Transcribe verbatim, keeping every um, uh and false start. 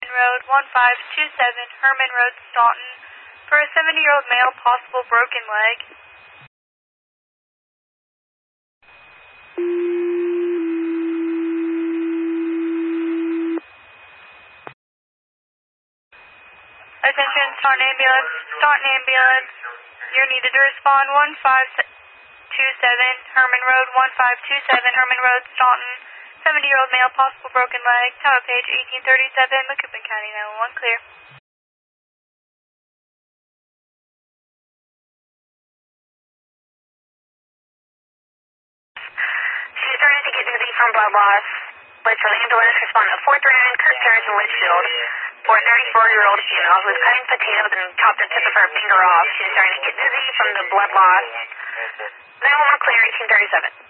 Road one five two seven, Herman Road, Staunton, for a seventy-year-old male, possible broken leg. Attention, Staunton ambulance, Staunton ambulance. You're needed to respond one five two seven, Herman Road one five two seven, Herman Road, Staunton. seventy-year-old male, possible broken leg. Tower page eighteen thirty-seven, Macoupin County nine one one, clear. She's starting to get dizzy from blood loss. Wait for the ambulance to respond at four thirty-nine Kirk Terrace in Litchfield for a thirty-four-year-old female who was cutting potatoes and chopped the tip of her finger off. She's starting to get dizzy from the blood loss. nine one one, clear, eighteen thirty-seven.